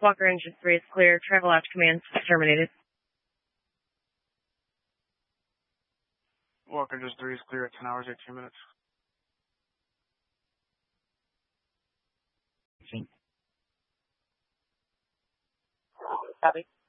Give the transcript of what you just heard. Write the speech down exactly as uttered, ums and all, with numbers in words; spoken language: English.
Walker Engine three is clear. Travel out to command terminated. Walker Engine three is clear at ten hours, eighteen minutes. Copy.